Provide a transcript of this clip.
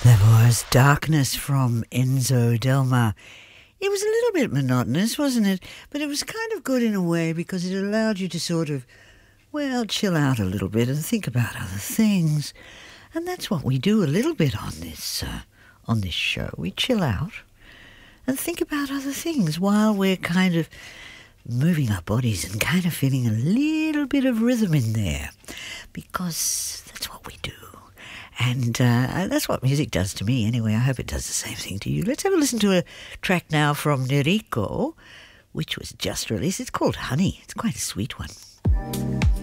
There was Darkness from Enzo Del Mar. It was a little bit monotonous, wasn't it? But it was kind of good in a way because it allowed you to sort of, well, chill out a little bit and think about other things. And that's what we do a little bit on this show. We chill out and think about other things while we're kind of moving our bodies and kind of feeling a little bit of rhythm in there, because that's what we do. And that's what music does to me anyway. I hope it does the same thing to you. Let's have a listen to a track now from Nerico, which was just released. It's called Honey. It's quite a sweet one.